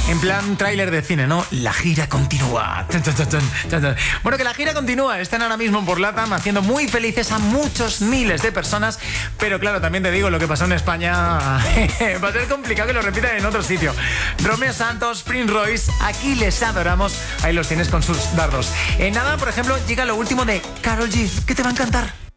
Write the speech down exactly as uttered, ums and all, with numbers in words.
En plan tráiler de cine, ¿no? La gira continúa. Bueno, que la gira continúa. Están ahora mismo por LATAM haciendo muy felices a muchos miles de personas. Pero claro, también te digo, lo que pasó en España va a ser complicado que lo repitan en otro sitio. Romeo Santos, Prince Royce, aquí les adoramos. Ahí los tienes con sus dardos. En nada, por ejemplo, llega lo último de Karol G, que te va a encantar.